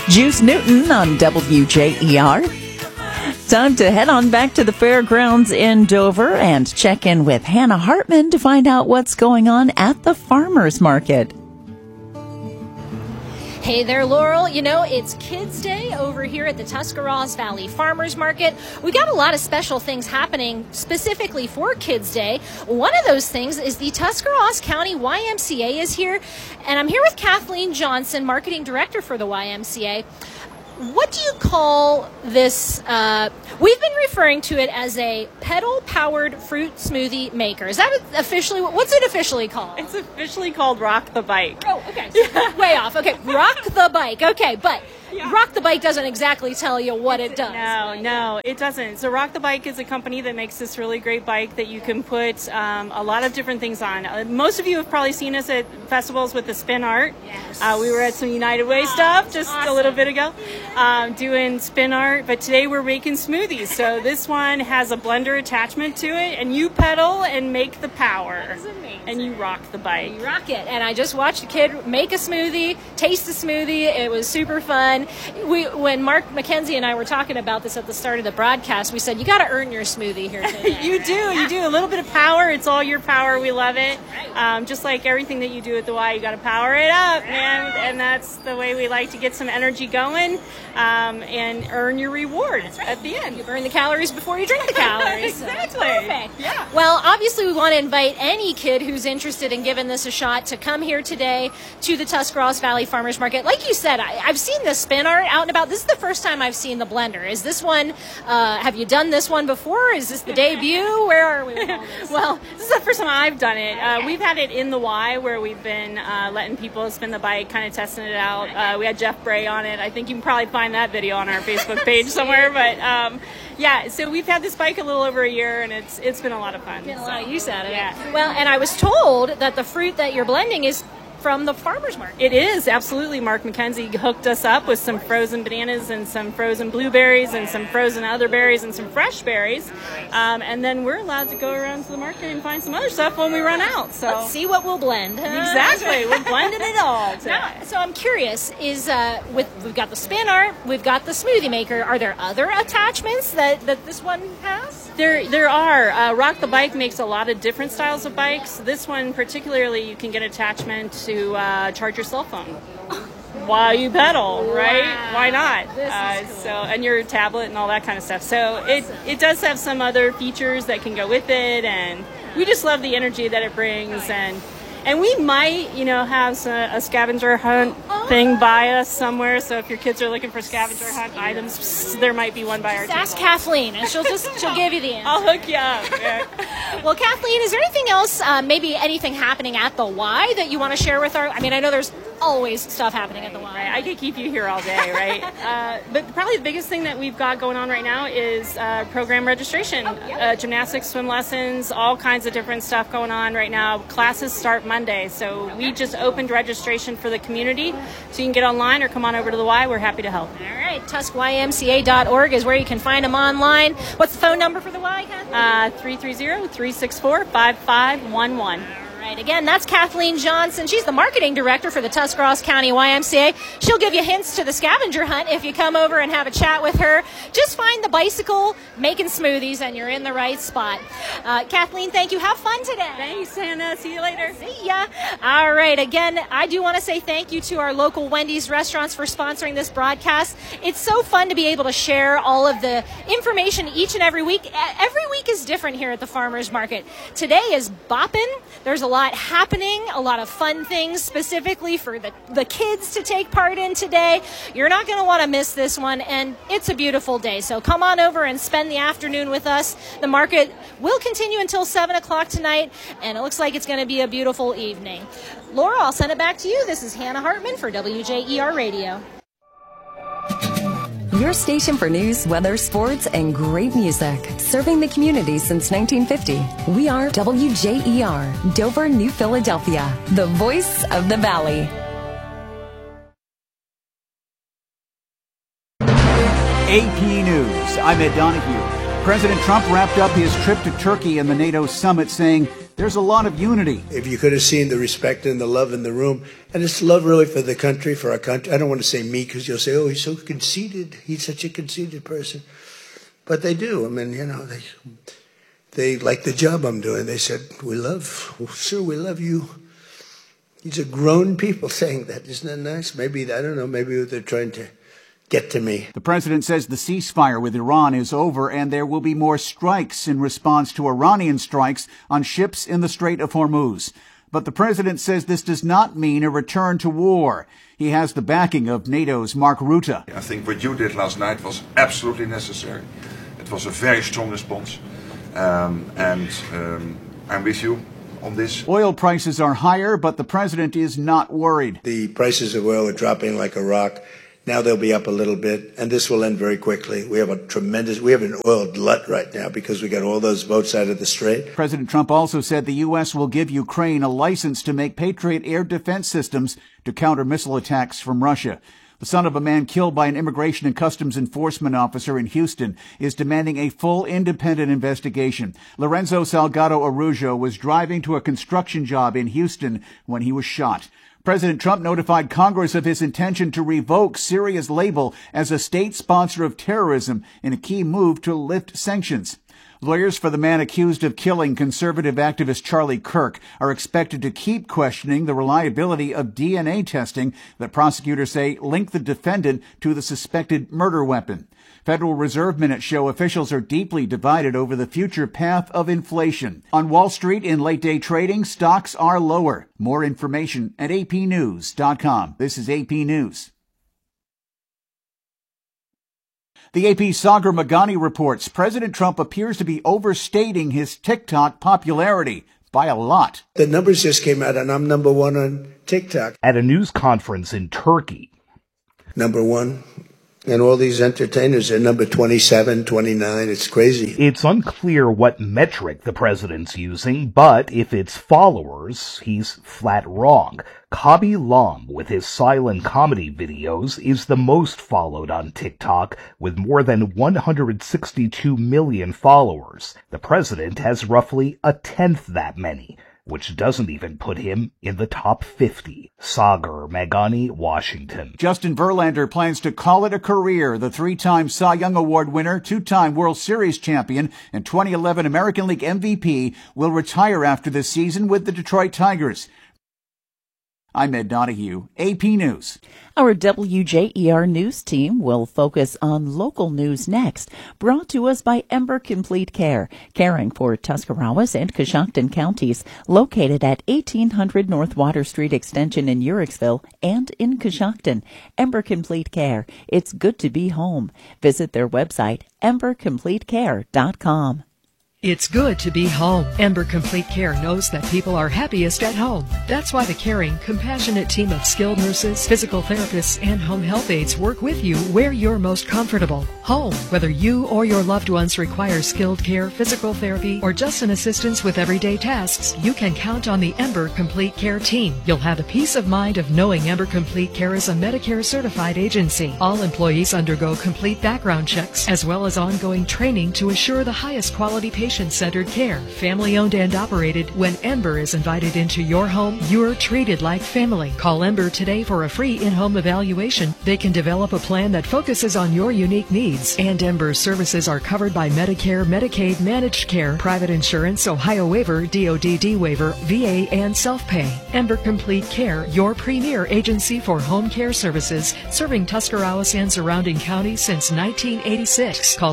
Juice Newton on WJER. Time to head on back to the fairgrounds in Dover and check in with Hannah Hartman to find out what's going on at the farmers market. Hey there, Laurel. You know, it's Kids Day over here at the Tuscarawas Valley Farmers Market. We got a lot of special things happening specifically for Kids Day. One of those things is the Tuscarawas County YMCA is here, and I'm here with Kathleen Johnson, Marketing Director for the YMCA. What do you call this? We've been referring to it as a pedal-powered fruit smoothie maker. Is that officially, what's it officially called? It's officially called Rock the Bike. Oh, okay. So way off. Okay, Rock the Bike. Okay, but Rock the Bike doesn't exactly tell you what it does. No, it doesn't. So Rock the Bike is a company that makes this really great bike that you can put a lot of different things on. Most of you have probably seen us at festivals with the spin art. Yes. We were at some United Way stuff just a little bit ago doing spin art, but today we're making smoothies. So this one has a blender attachment to it, and you pedal and make the power. That is amazing. And you rock the bike. You rock it. And I just watched a kid make a smoothie, taste the smoothie. It was super fun. When Mark McKenzie and I were talking about this at the start of the broadcast, we said, you got to earn your smoothie here today. You do. A little bit of power. It's all your power. We love it. Just like everything that you do at the Y, you got to power it up, man. And that's the way we like to get some energy going and earn your reward at the end. You burn the calories before you drink the calories. Exactly. Perfect. Yeah. Well, obviously, we want to invite any kid who's interested in giving this a shot to come here today to the Tuscarawas Valley Farmers Market. Like you said, I've seen the spin art out and about. This is the first time I've seen the blender. Is this one, have you done this one before? Is this the debut? Where are we with all this? Well, this is the first time I've done it. We've had it in the Y where we've been letting people spin the bike, kind of testing it out. We had Jeff Bray on it. I think you can probably find that video on our Facebook page somewhere. But yeah, so we've had this bike a little over a year, and it's been a lot of fun. Getting a lot of use out of it. Yeah. Well, and I was told that the fruit that you're blending is from the farmer's market. It is, absolutely. Mark McKenzie hooked us up with some frozen bananas and some frozen blueberries and some frozen other berries and some fresh berries. And then we're allowed to go around to the market and find some other stuff when we run out. So let's see what we'll blend. Exactly. We're blending it all today. Now, so I'm curious, we've got the spin art, we've got the smoothie maker. Are there other attachments that this one has? There are. Rock the Bike makes a lot of different styles of bikes. This one particularly, you can get attachment to charge your cell phone while you pedal, right? Wow. Why not? This is cool. So, and your tablet and all that kind of stuff. So it does have some other features that can go with it, and we just love the energy that it brings. And we might, have a scavenger hunt thing by us somewhere. So if your kids are looking for scavenger hunt items, there might be one by our table. Ask Kathleen, and she'll give you the answer. I'll hook you up. Yeah. Well, Kathleen, is there anything else, maybe anything happening at the Y that you want to share with I know there's always stuff happening at the Y. Right. I could keep you here all day, right? But probably the biggest thing that we've got going on right now is program registration. Gymnastics, swim lessons, all kinds of different stuff going on right now. Classes start Monday, so we just opened registration for the community, so you can get online or come on over to the Y. We're happy to help. All right, TuscYMCA.org is where you can find them online. What's the phone number for the Y, Kathleen? 330-364-5511. Right. Again, that's Kathleen Johnson. She's the marketing director for the Tuscarawas County YMCA. She'll give you hints to the scavenger hunt if you come over and have a chat with her. Just find the bicycle making smoothies and you're in the right spot. Kathleen, thank you. Have fun today. Thanks, Hannah. See you later. See ya. All right. Again, I do want to say thank you to our local Wendy's restaurants for sponsoring this broadcast. It's so fun to be able to share all of the information each and every week. Every week is different here at the Farmers Market. Today is Boppin'. There's a lot happening, a lot of fun things specifically for the kids to take part in today. You're not going to want to miss this one, and it's a beautiful day. So come on over and spend the afternoon with us. The market will continue until 7 o'clock tonight, and it looks like it's going to be a beautiful evening. Laura, I'll send it back to you. This is Hannah Hartman for WJER Radio. Your station for news, weather, sports, and great music. Serving the community since 1950. We are WJER, Dover, New Philadelphia, the voice of the Valley. AP News. I'm Ed Donahue. President Trump wrapped up his trip to Turkey and the NATO summit saying there's a lot of unity. If you could have seen the respect and the love in the room, and it's love really for the country, for our country. I don't want to say me because you'll say, oh, he's so conceited. He's such a conceited person. But they do. I mean, they like the job I'm doing. They said, sir, we love you. These are grown people saying that. Isn't that nice? Maybe, I don't know, maybe they're trying to get to me. The president says the ceasefire with Iran is over and there will be more strikes in response to Iranian strikes on ships in the Strait of Hormuz. But the president says this does not mean a return to war. He has the backing of NATO's Mark Rutte. I think what you did last night was absolutely necessary. It was a very strong response. I'm with you on this. Oil prices are higher, but the president is not worried. The prices of oil are dropping like a rock. Now they'll be up a little bit, and this will end very quickly. We have an oil glut right now because we got all those boats out of the strait. President Trump also said the U.S. will give Ukraine a license to make Patriot air defense systems to counter missile attacks from Russia. The son of a man killed by an Immigration and Customs Enforcement officer in Houston is demanding a full independent investigation. Lorenzo Salgado Araujo was driving to a construction job in Houston when he was shot. President Trump notified Congress of his intention to revoke Syria's label as a state sponsor of terrorism in a key move to lift sanctions. Lawyers for the man accused of killing conservative activist Charlie Kirk are expected to keep questioning the reliability of DNA testing that prosecutors say linked the defendant to the suspected murder weapon. Federal Reserve minutes show officials are deeply divided over the future path of inflation. On Wall Street in late-day trading, stocks are lower. More information at apnews.com. This is AP News. The AP Sagar Meghani reports President Trump appears to be overstating his TikTok popularity by a lot. The numbers just came out, and I'm number one on TikTok. At a news conference in Turkey. Number one. And all these entertainers are number 27, 29. It's crazy. It's unclear what metric the president's using, but if it's followers, he's flat wrong. Khaby Lame, with his silent comedy videos, is the most followed on TikTok, with more than 162 million followers. The president has roughly a tenth that many, which doesn't even put him in the top 50. Sagar Meghani, Washington. Justin Verlander plans to call it a career. The three-time Cy Young Award winner, two-time World Series champion, and 2011 American League MVP will retire after this season with the Detroit Tigers. I'm Ed Donahue, AP News. Our WJER News team will focus on local news next, brought to us by Ember Complete Care, caring for Tuscarawas and Coshocton counties, located at 1800 North Water Street Extension in Uhrichsville and in Coshocton. Ember Complete Care. It's good to be home. Visit their website, embercompletecare.com. It's good to be home. Ember Complete Care knows that people are happiest at home. That's why the caring, compassionate team of skilled nurses, physical therapists, and home health aides work with you where you're most comfortable. Home, whether you or your loved ones require skilled care, physical therapy, or just an assistance with everyday tasks, you can count on the Ember Complete Care team. You'll have the peace of mind of knowing Ember Complete Care is a Medicare certified agency. All employees undergo complete background checks as well as ongoing training to assure the highest quality patient-centered care, family-owned and operated. When Ember is invited into your home, you're treated like family. Call Ember today for a free in-home evaluation. They can develop a plan that focuses on your unique needs. And Ember's services are covered by Medicare, Medicaid, managed care, private insurance, Ohio waiver, DOD waiver, VA, and self-pay. Ember Complete Care, your premier agency for home care services, serving Tuscarawas and surrounding counties since 1986. Call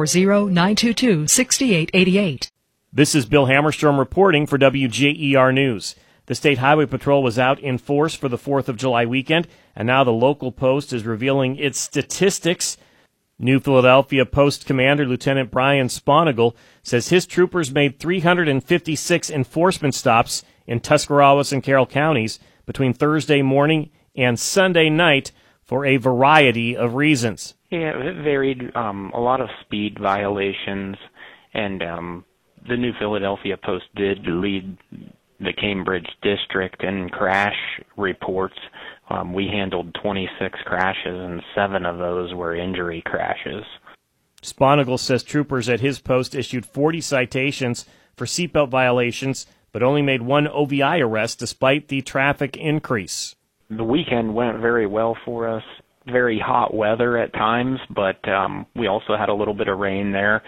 740-922-6888. This is Bill Hammerstrom reporting for WJER News. The State Highway Patrol was out in force for the 4th of July weekend, and now the local post is revealing its statistics. New Philadelphia Post Commander Lieutenant Brian Sponigal says his troopers made 356 enforcement stops in Tuscarawas and Carroll counties between Thursday morning and Sunday night for a variety of reasons. Yeah, it varied. A lot of speed violations. And the New Philadelphia Post did lead the Cambridge district in crash reports. We handled 26 crashes, and 7 of those were injury crashes. Sponigal says troopers at his post issued 40 citations for seatbelt violations but only made one OVI arrest despite the traffic increase. The weekend went very well for us. Very hot weather at times, but we also had a little bit of rain there.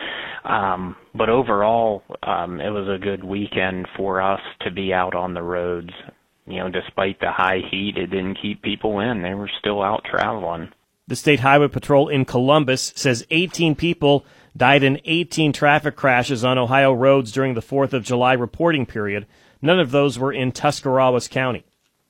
But overall, it was a good weekend for us to be out on the roads. You know, despite the high heat, it didn't keep people in. They were still out traveling. The State Highway Patrol in Columbus says 18 people died in 18 traffic crashes on Ohio roads during the 4th of July reporting period. None of those were in Tuscarawas County.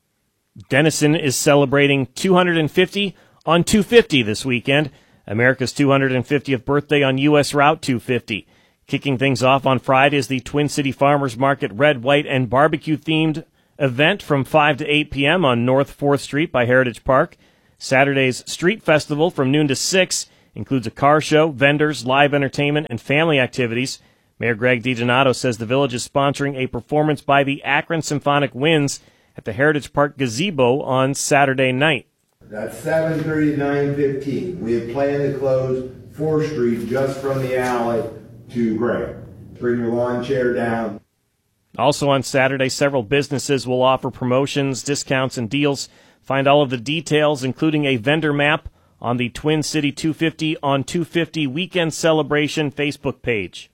Denison is celebrating 250 on 250 this weekend, America's 250th birthday on U.S. Route 250. Kicking things off on Friday is the Twin City Farmers Market Red, White, and Barbecue-themed event from 5 to 8 p.m. on North 4th Street by Heritage Park. Saturday's Street Festival from noon to 6 includes a car show, vendors, live entertainment, and family activities. Mayor Greg DiDonato says the village is sponsoring a performance by the Akron Symphonic Winds at the Heritage Park Gazebo on Saturday night. That's 7:30 to 9:15. We have planned to close 4th Street just from the alley to Gray. Bring your lawn chair down. Also on Saturday, several businesses will offer promotions, discounts, and deals. Find all of the details, including a vendor map, on the Twin City 250 on 250 Weekend Celebration Facebook page.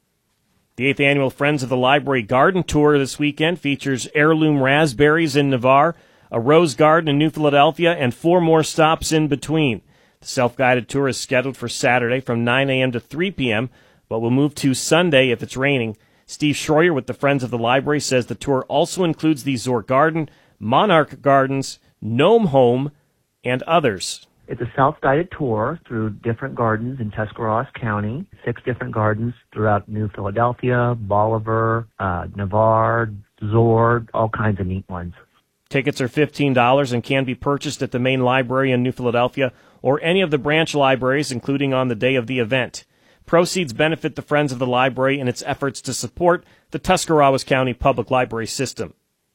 The 8th Annual Friends of the Library Garden Tour this weekend features heirloom raspberries in Navarre, a rose garden in New Philadelphia, and 4 more stops in between. The self-guided tour is scheduled for Saturday from 9 a.m. to 3 p.m., but will move to Sunday if it's raining. Steve Schroyer with the Friends of the Library says the tour also includes the Zor Garden, Monarch Gardens, Gnome Home, and others. It's a self-guided tour through different gardens in Tuscarawas County, 6 different gardens throughout New Philadelphia, Bolivar, Navarre, Zor, all kinds of neat ones. Tickets are $15 and can be purchased at the main library in New Philadelphia or any of the branch libraries, including on the day of the event. Proceeds benefit the Friends of the Library in its efforts to support the Tuscarawas County Public Library System.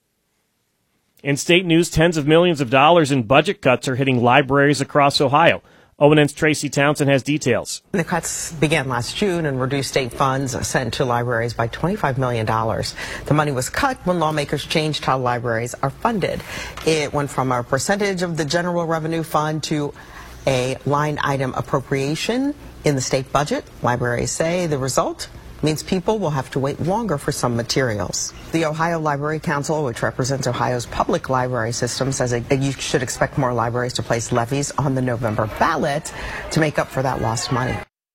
In state news, tens of millions of dollars in budget cuts are hitting libraries across Ohio. ONN's Tracy Townsend has details. The cuts began last June and reduced state funds sent to libraries by $25 million. The money was cut when lawmakers changed how libraries are funded. It went from a percentage of the general revenue fund to a line item appropriation in the state budget. Libraries say the result means people will have to wait longer for some materials. The Ohio Library Council, which represents Ohio's public library system, says that you should expect more libraries to place levies on the November ballot to make up for that lost money.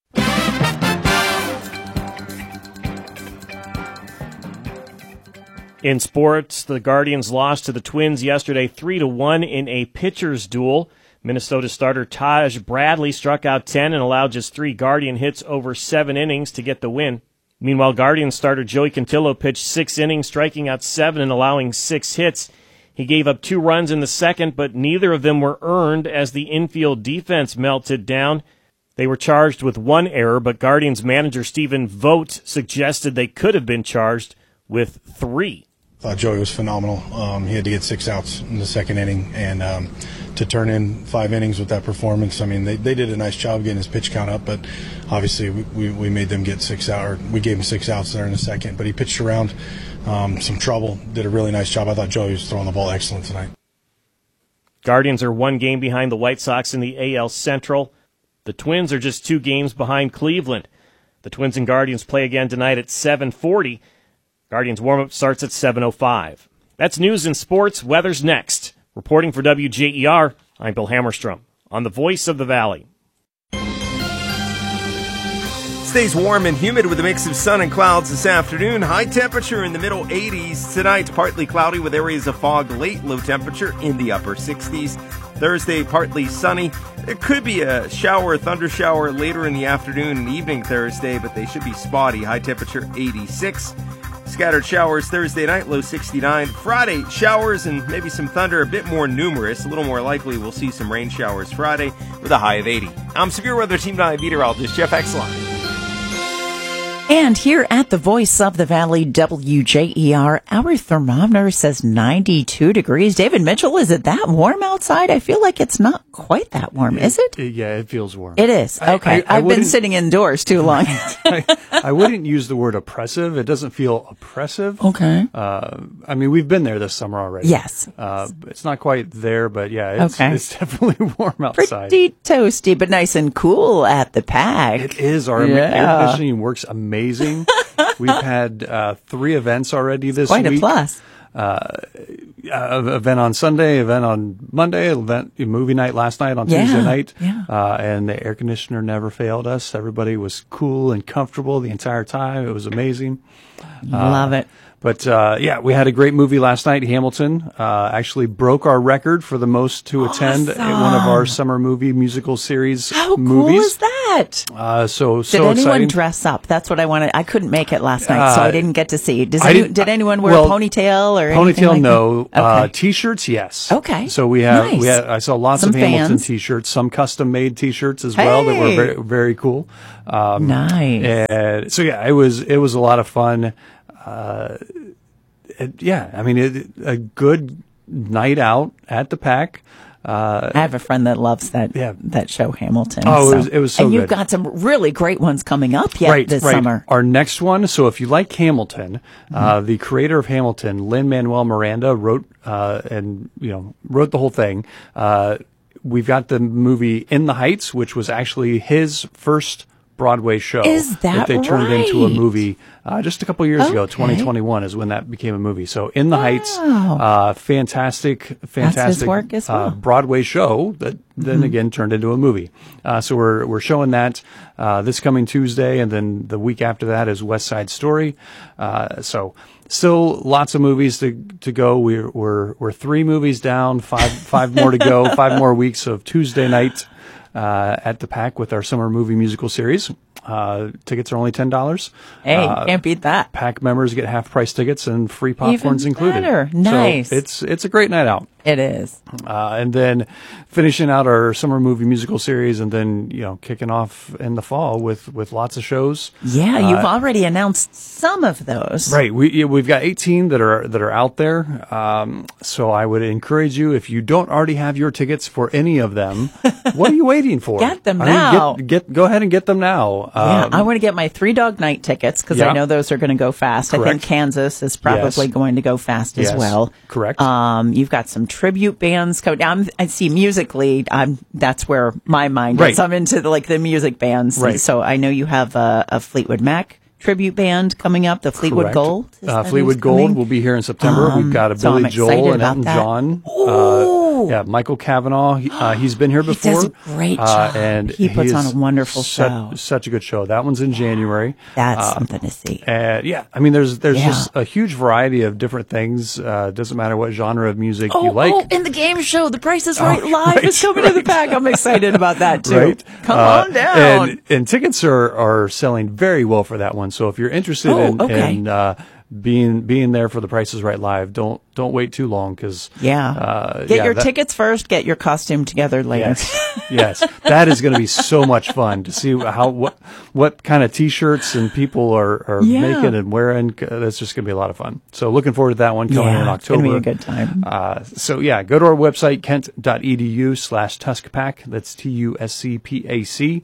In sports, the Guardians lost to the Twins yesterday 3-1 in a pitcher's duel. Minnesota starter Taj Bradley struck out 10 and allowed just 3 Guardian hits over 7 innings to get the win. Meanwhile, Guardians starter Joey Cantillo pitched 6 innings, striking out 7 and allowing 6 hits. He gave up 2 runs in the second, but neither of them were earned as the infield defense melted down. They were charged with 1 error, but Guardians manager Stephen Vogt suggested they could have been charged with 3. I thought Joey was phenomenal. He had to get 6 outs in the second inning, and to turn in 5 innings with that performance, I mean, they did a nice job getting his pitch count up, but obviously we made them get 6 out, or we gave him 6 outs there in the second. But he pitched around some trouble, did a really nice job. I thought Joey was throwing the ball excellent tonight. Guardians are 1 game behind the White Sox in the AL Central. The Twins are just 2 games behind Cleveland. The Twins and Guardians play again tonight at 7:40. Guardians warm-up starts at 7:05. That's news and sports. Weather's next. Reporting for WJER, I'm Bill Hammerstrom on the Voice of the Valley. Stays warm and humid with a mix of sun and clouds this afternoon. High temperature in the middle 80s. Tonight, partly cloudy with areas of fog late. Low temperature in the upper 60s. Thursday, partly sunny. There could be a shower or thunder shower later in the afternoon and evening Thursday, but they should be spotty. High temperature 86. Scattered showers Thursday night, low 69. Friday, showers and maybe some thunder, a bit more numerous. A little more likely we'll see some rain showers Friday with a high of 80. I'm Severe Weather Team 9 meteorologist Jeff Exline. And here at the Voice of the Valley, WJER, our thermometer says 92 degrees. David Mitchell, is it that warm outside? I feel like it's not quite that warm, is it? Yeah, it feels warm. It is. Okay. I've been sitting indoors too long. I wouldn't use the word oppressive. It doesn't feel oppressive. Okay. I mean, we've been there this summer already. Yes. It's not quite there, but yeah, it's definitely warm outside. Pretty toasty, but nice and cool at the pack. It is. Our air conditioning works amazing. We've had 3 events already this week. Quite a plus. Event on Sunday, event on Monday, movie night last night on Tuesday night. Yeah. And the air conditioner never failed us. Everybody was cool and comfortable the entire time. It was amazing. Love it. But we had a great movie last night. Hamilton actually broke our record for the most to attend at one of our summer movie musical series How movies. cool is that? So did anyone exciting. dress up? That's what I wanted. I couldn't make it last night, so I didn't get to see. Did anyone wear a ponytail or anything like no. that? Okay. T-shirts, yes. Okay. So I saw lots of Hamilton T-shirts, some custom-made T-shirts as well that were very, very cool. Nice. And so it was a lot of fun. I mean, a good night out at the Pack. I have a friend that loves that show, Hamilton. Oh, it was so and good. you've got some really great ones coming up this summer. Our next one, so if you like Hamilton, the creator of Hamilton, Lin-Manuel Miranda, wrote the whole thing. We've got the movie In the Heights, which was actually his first Broadway show that they turned into a movie just a couple years ago. 2021 is when that became a movie. So In the Heights, fantastic That's his work as well. Broadway show that then again turned into a movie. So we're showing that this coming Tuesday, and then the week after that is West Side Story. So still lots of movies to go. We're 3 movies down, five more to go. 5 more weeks of Tuesday night at the Pack with our summer movie musical series. Tickets are only $10. Hey, can't beat that. Pack members get half price tickets and free popcorns included. Better. Nice. So it's a great night out. It is. And then finishing out our summer movie musical series, and then kicking off in the fall with lots of shows. Yeah, you've already announced some of those. Right. We've got 18 that are out there. So I would encourage you, if you don't already have your tickets for any of them, what are you waiting for? Get them now. Go ahead and get them now. I want to get my 3 Dog Night tickets because I know those are going to go fast. Correct. I think Kansas is probably going to go fast as well. Correct. You've got some tribute bands coming. I see musically. That's where my mind is. I'm into the music bands. Right. So I know you have a Fleetwood Mac tribute band coming up, the Fleetwood Correct. Gold. Fleetwood Gold will be here in September. We've got a Billy Joel and Elton John. Michael Cavanaugh. He's been here before. He does a great job. And he puts on a wonderful show. Such a good show. That one's in January. That's something to see. I mean, there's just a huge variety of different things. Doesn't matter what genre of music you like. Oh, and the game show, The Price is Right Live is coming to the Pack. I'm excited about that too. Right. Come on down. And tickets are selling very well for that one. So if you're interested in being there for The Price is Right Live, don't wait too long because get your tickets first, get your costume together later. Yes, that is going to be so much fun to see what kind of T-shirts and people are making and wearing. That's just going to be a lot of fun. So looking forward to that one coming in October. It's going to be a good time. Go to our website kent.edu/TuskPack. That's TUSCPAC.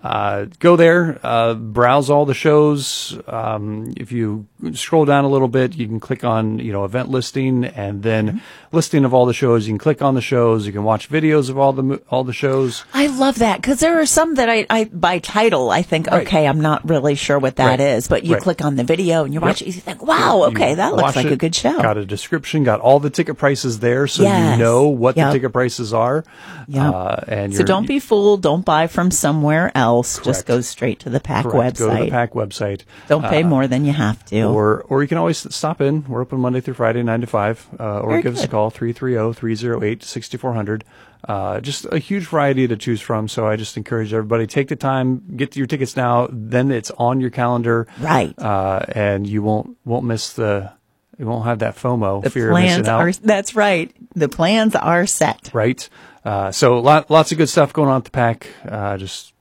Go there, browse all the shows. If you scroll down a little bit, you can click on event listing, and then listing of all the shows. You can click on the shows. You can watch videos of all the shows. I love that because there are some that I by title I think okay, I'm not really sure what that is, but you click on the video and you watch it, you think, wow, okay, that looks like a good show. Got a description, got all the ticket prices there, so you know what the ticket prices are. So don't be fooled. Don't buy from somewhere else. Correct. Just go straight to the Pack website. Go to the Pack website. Don't pay more than you have to. Or you can always stop in. We're open Monday through Friday, 9 to 5. Or give us a call, 330-308-6400. Just a huge variety to choose from. So I just encourage everybody, take the time, get your tickets now. Then it's on your calendar. Right. And you won't miss you won't have that FOMO, fear of plans missing out. That's right. The plans are set. Right. So lots of good stuff going on at the Pack. Just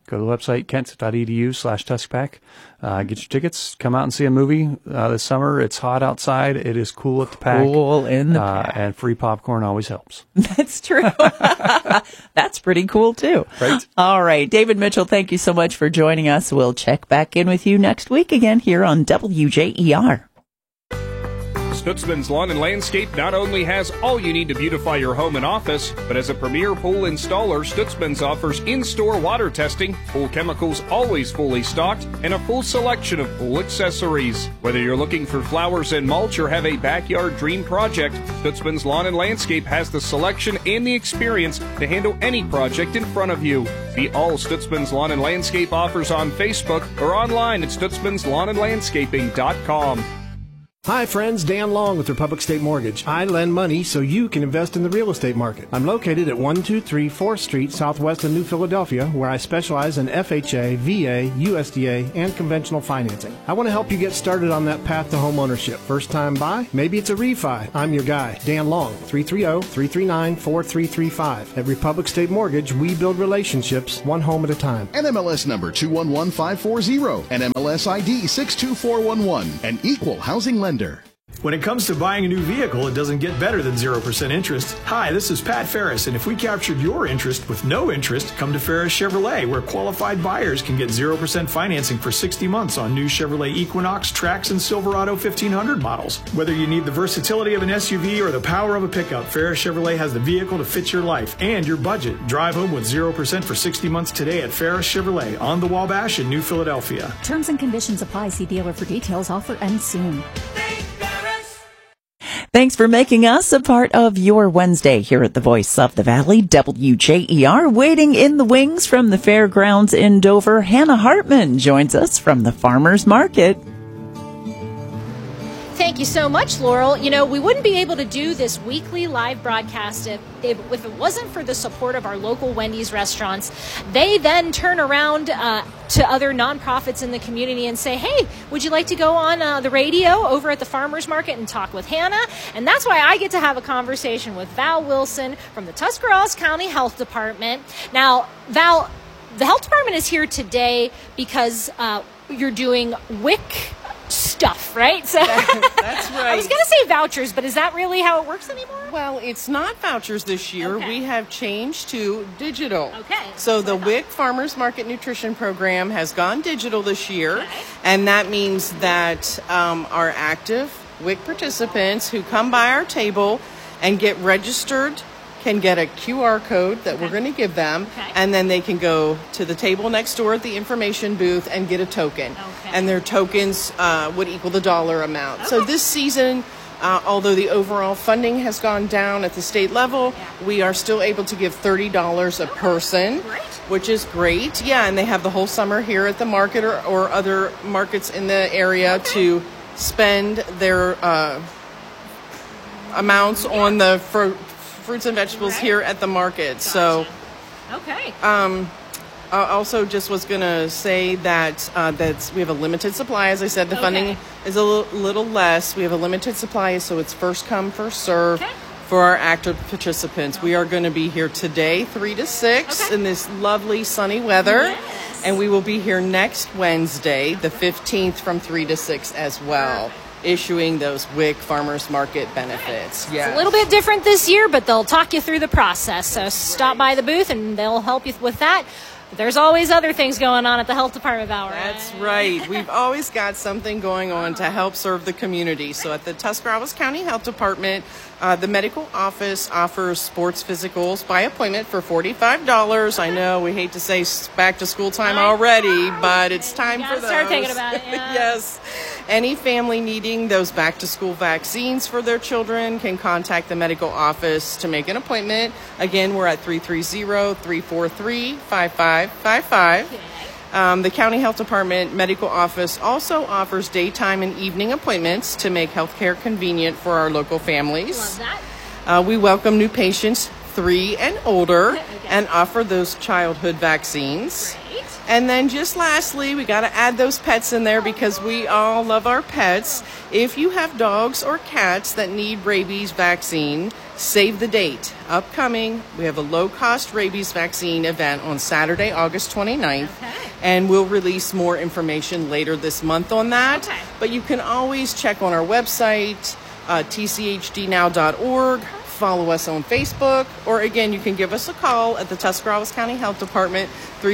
Go to the website, kent.edu/TuskPack. Get your tickets. Come out and see a movie this summer. It's hot outside. It is cool at the pack. Cool in the pack. And free popcorn always helps. That's true. That's pretty cool, too. Right. All right. David Mitchell, thank you so much for joining us. We'll check back in with you next week again here on WJER. Stutzman's Lawn and Landscape not only has all you need to beautify your home and office, but as a premier pool installer, Stutzman's offers in-store water testing, pool chemicals always fully stocked, and a full selection of pool accessories. Whether you're looking for flowers and mulch or have a backyard dream project, Stutzman's Lawn and Landscape has the selection and the experience to handle any project in front of you. See all Stutzman's Lawn and Landscape offers on Facebook or online at stutzmanslawnandlandscaping.com. Hi friends, Dan Long with Republic State Mortgage. I lend money so you can invest in the real estate market. I'm located at 123 4th Street, southwest of New Philadelphia, where I specialize in FHA, VA, USDA, and conventional financing. I want to help you get started on that path to home ownership. First time buy? Maybe it's a refi. I'm your guy, Dan Long, 330-339-4335. At Republic State Mortgage, we build relationships one home at a time. NMLS number 211540, NMLS ID 62411, an equal housing lender. When it comes to buying a new vehicle, it doesn't get better than 0% interest. Hi, this is Pat Ferris, and if we captured your interest with no interest, come to Ferris Chevrolet, where qualified buyers can get 0% financing for 60 months on new Chevrolet Equinox, Trax, and Silverado 1500 models. Whether you need the versatility of an SUV or the power of a pickup, Ferris Chevrolet has the vehicle to fit your life and your budget. Drive home with 0% for 60 months today at Ferris Chevrolet on the Wabash in New Philadelphia. Terms and conditions apply. See dealer for details. Offer ends soon. Thanks for making us a part of your Wednesday here at the Voice of the Valley, WJER. Waiting in the wings from the fairgrounds in Dover, Hannah Hartman joins us from the Farmers Market. Thank you so much, Laurel. You know, we wouldn't be able to do this weekly live broadcast if it wasn't for the support of our local Wendy's restaurants. They then turn around to other nonprofits in the community and say, hey, would you like to go on the radio over at the Farmers Market and talk with Hannah? And that's why I get to have a conversation with Val Wilson from the Tuscarawas County Health Department. Now, Val, the health department is here today because you're doing WIC stuff, right? So That's right. I was going to say vouchers, but is that really how it works anymore? Well, it's not vouchers this year. Okay. We have changed to digital. Okay. So the WIC Farmers Market Nutrition Program has gone digital this year, and that means that our active WIC participants who come by our table and get registered can get a QR code that we're going to give them, and then they can go to the table next door at the information booth and get a token. And their tokens would equal the dollar amount. So this season, although the overall funding has gone down at the state level, we are still able to give $30 a person, which is great. Yeah, and they have the whole summer here at the market or other markets in the area to spend their amounts on the fruits and vegetables here at the market. So, okay. I also just was going to say that we have a limited supply. As I said, the funding is a little less. We have a limited supply, so it's first come, first serve for our active participants. We are going to be here today, 3 to 6, in this lovely sunny weather. And we will be here next Wednesday, the 15th, from 3 to 6 as well, issuing those WIC Farmers Market benefits. It's a little bit different this year, but they'll talk you through the process. So stop by the booth and they'll help you with that. But there's always other things going on at the health department, Val, right? That's right. We've always got something going on to help serve the community. So at the Tuscarawas County Health Department, the medical office offers sports physicals by appointment for $45. I know we hate to say back to school time already, but it's time for those. Start thinking about it. Yeah. Yes. Any family needing those back to school vaccines for their children can contact the medical office to make an appointment. Again, we're at 330-343-5555. The County Health Department Medical Office also offers daytime and evening appointments to make healthcare convenient for our local families. Love that. We welcome new patients 3 and older and offer those childhood vaccines. And then just lastly, we got to add those pets in there because we all love our pets. If you have dogs or cats that need rabies vaccine, save the date. Upcoming, we have a low-cost rabies vaccine event on Saturday, August 29th. And we'll release more information later this month on that. But you can always check on our website, tchdnow.org. Follow us on Facebook, or again, you can give us a call at the Tuscarawas County Health Department,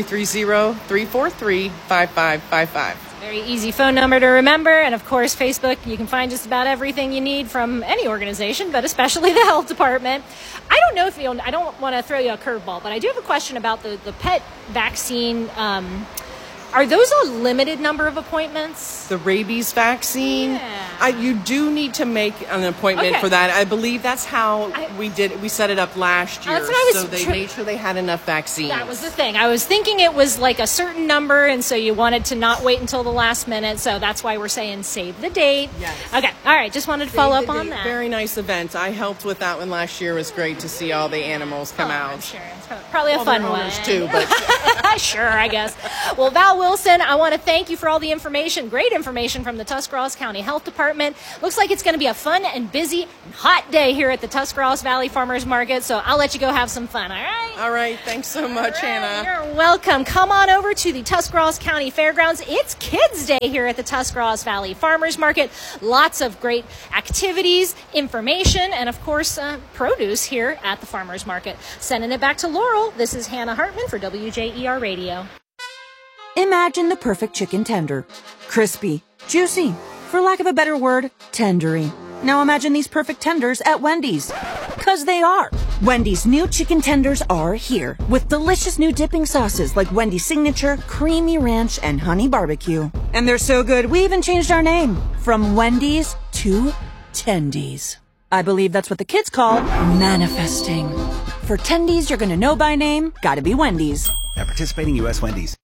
330-343-5555. Very easy phone number to remember. And of course, Facebook, you can find just about everything you need from any organization, but especially the health department. I don't know if you, I don't want to throw you a curveball, but I do have a question about the pet vaccine. Are those a limited number of appointments? The rabies vaccine? You do need to make an appointment for that. I believe that's how we did it. We set it up last year. So they made sure they had enough vaccines. That was the thing. I was thinking it was like a certain number, and so you wanted to not wait until the last minute. So that's why we're saying save the date. Yes. Okay. All right. Just wanted to follow up on that. Very nice event. I helped with that one last year. It was great to see all the animals come out. I'm sure. It's probably a fun one. Too, but sure, I guess. Well, Val Wilson, I want to thank you for all the information, great information from the Tuscarawas County Health Department. Looks like it's going to be a fun and busy and hot day here at the Tuscarawas Valley Farmers Market, so I'll let you go have some fun, all right? All right, thanks so much, Hannah. You're welcome. Come on over to the Tuscarawas County Fairgrounds. It's Kids Day here at the Tuscarawas Valley Farmers Market. Lots of great activities, information, and of course, produce here at the Farmers Market. Sending it back to Laurel, this is Hannah Hartman for WJER Radio. Imagine the perfect chicken tender. Crispy, juicy, for lack of a better word, tendery. Now imagine these perfect tenders at Wendy's. 'Cause they are. Wendy's new chicken tenders are here with delicious new dipping sauces like Wendy's Signature, Creamy Ranch, and Honey Barbecue. And they're so good, we even changed our name from Wendy's to Tendies. I believe that's what the kids call manifesting. For Tendies you're gonna know by name, gotta be Wendy's. At participating U.S. Wendy's.